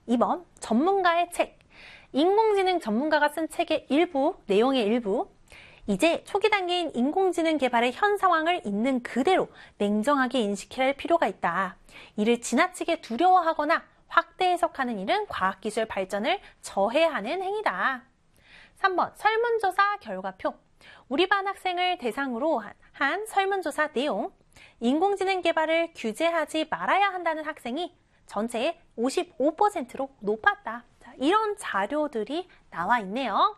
2번 전문가의 책. 인공지능 전문가가 쓴 책의 일부, 내용의 일부. 이제 초기 단계인 인공지능 개발의 현 상황을 있는 그대로 냉정하게 인식할 필요가 있다. 이를 지나치게 두려워하거나 확대 해석하는 일은 과학기술 발전을 저해하는 행위다. 3번 설문조사 결과표. 우리 반 학생을 대상으로 한 설문조사 내용. 인공지능 개발을 규제하지 말아야 한다는 학생이 전체의 55%로 높았다. 자, 이런 자료들이 나와 있네요.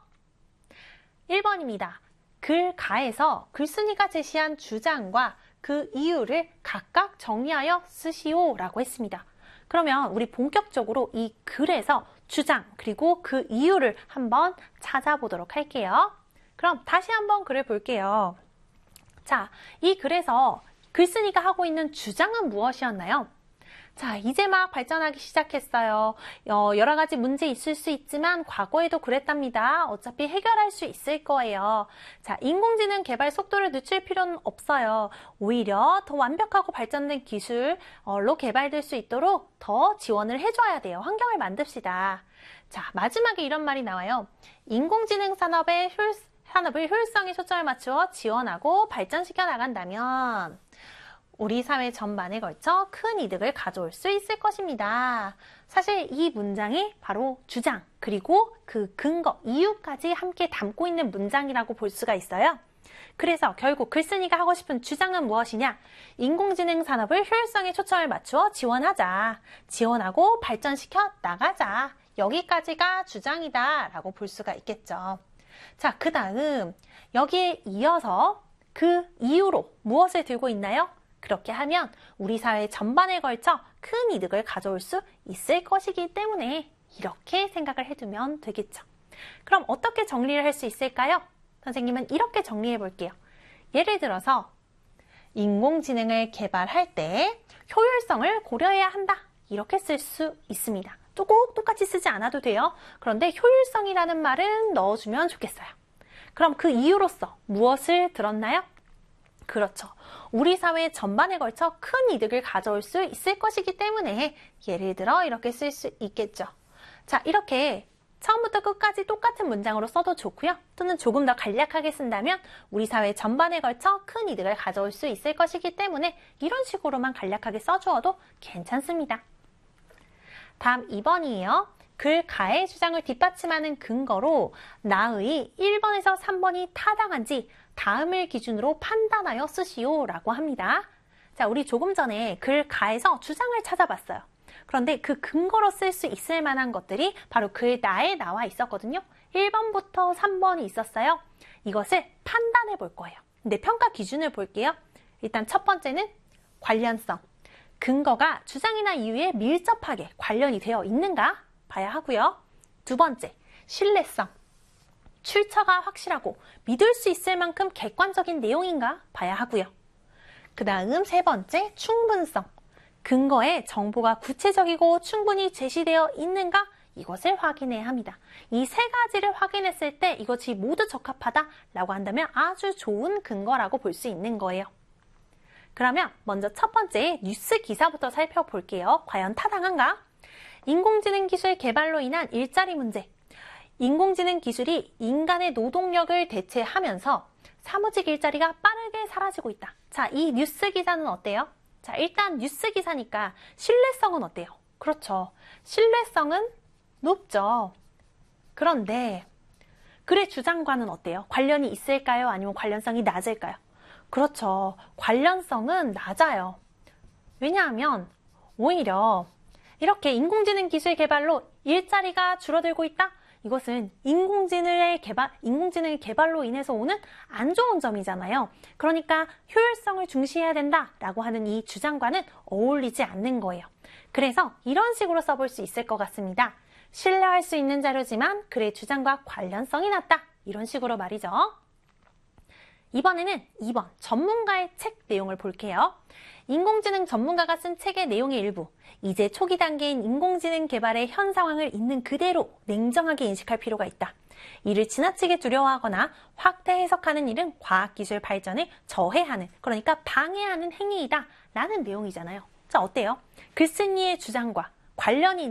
1번입니다. 글가에서 글쓴이가 제시한 주장과 그 이유를 각각 정리하여 쓰시오라고 했습니다. 그러면 우리 본격적으로 이 글에서 주장 그리고 그 이유를 한번 찾아보도록 할게요. 그럼 다시 한번 글을 볼게요. 자, 이 글에서 글쓴이가 하고 있는 주장은 무엇이었나요? 자, 이제 막 발전하기 시작했어요. 여러 가지 문제 있을 수 있지만 과거에도 그랬답니다. 어차피 해결할 수 있을 거예요. 자, 인공지능 개발 속도를 늦출 필요는 없어요. 오히려 더 완벽하고 발전된 기술로 개발될 수 있도록 더 지원을 해줘야 돼요. 환경을 만듭시다. 자, 마지막에 이런 말이 나와요. 인공지능 산업을 효율성에 초점을 맞추어 지원하고 발전시켜 나간다면 우리 사회 전반에 걸쳐 큰 이득을 가져올 수 있을 것입니다. 사실 이 문장이 바로 주장, 그리고 그 근거, 이유까지 함께 담고 있는 문장이라고 볼 수가 있어요. 그래서 결국 글쓴이가 하고 싶은 주장은 무엇이냐? 인공지능 산업을 효율성에 초점을 맞추어 지원하자. 지원하고 발전시켜 나가자. 여기까지가 주장이다 라고 볼 수가 있겠죠. 자, 그 다음 여기에 이어서 그 이유로 무엇을 들고 있나요? 그렇게 하면 우리 사회 전반에 걸쳐 큰 이득을 가져올 수 있을 것이기 때문에 이렇게 생각을 해두면 되겠죠. 그럼 어떻게 정리를 할 수 있을까요? 선생님은 이렇게 정리해 볼게요. 예를 들어서 인공지능을 개발할 때 효율성을 고려해야 한다. 이렇게 쓸 수 있습니다. 꼭 똑같이 쓰지 않아도 돼요. 그런데 효율성이라는 말은 넣어주면 좋겠어요. 그럼 그 이유로서 무엇을 들었나요? 그렇죠. 우리 사회 전반에 걸쳐 큰 이득을 가져올 수 있을 것이기 때문에 예를 들어 이렇게 쓸 수 있겠죠. 자, 이렇게 처음부터 끝까지 똑같은 문장으로 써도 좋고요. 또는 조금 더 간략하게 쓴다면 우리 사회 전반에 걸쳐 큰 이득을 가져올 수 있을 것이기 때문에 이런 식으로만 간략하게 써주어도 괜찮습니다. 다음 2번이에요. 글가의 주장을 뒷받침하는 근거로 나의 1번에서 3번이 타당한지 다음을 기준으로 판단하여 쓰시오 라고 합니다. 자, 우리 조금 전에 글가에서 주장을 찾아봤어요. 그런데 그 근거로 쓸 수 있을 만한 것들이 바로 글나에 나와 있었거든요. 1번부터 3번이 있었어요. 이것을 판단해 볼 거예요. 근데 평가 기준을 볼게요. 일단 첫 번째는 관련성. 근거가 주장이나 이유에 밀접하게 관련이 되어 있는가 봐야 하고요. 두 번째, 신뢰성. 출처가 확실하고 믿을 수 있을 만큼 객관적인 내용인가 봐야 하고요. 그 다음 세 번째, 충분성. 근거에 정보가 구체적이고 충분히 제시되어 있는가? 이것을 확인해야 합니다. 이 세 가지를 확인했을 때 이것이 모두 적합하다라고 한다면 아주 좋은 근거라고 볼 수 있는 거예요. 그러면 먼저 첫 번째 뉴스 기사부터 살펴볼게요. 과연 타당한가? 인공지능 기술 개발로 인한 일자리 문제. 인공지능 기술이 인간의 노동력을 대체하면서 사무직 일자리가 빠르게 사라지고 있다. 자, 이 뉴스 기사는 어때요? 자, 일단 뉴스 기사니까 신뢰성은 어때요? 그렇죠. 신뢰성은 높죠. 그런데 글의 주장과는 어때요? 관련이 있을까요? 아니면 관련성이 낮을까요? 그렇죠. 관련성은 낮아요. 왜냐하면 오히려 이렇게 인공지능 기술 개발로 일자리가 줄어들고 있다? 이것은 인공지능의 개발로 인해서 오는 안 좋은 점이잖아요. 그러니까 효율성을 중시해야 된다라고 하는 이 주장과는 어울리지 않는 거예요. 그래서 이런 식으로 써볼 수 있을 것 같습니다. 신뢰할 수 있는 자료지만 글의 주장과 관련성이 낮다. 이런 식으로 말이죠. 이번에는 2번 전문가의 책 내용을 볼게요. 인공지능 전문가가 쓴 책의 내용의 일부. 이제 초기 단계인 인공지능 개발의 현 상황을 있는 그대로 냉정하게 인식할 필요가 있다. 이를 지나치게 두려워하거나 확대 해석하는 일은 과학기술 발전을 저해하는, 그러니까 방해하는 행위이다 라는 내용이잖아요. 자, 어때요? 글쓴이의 주장과 관련이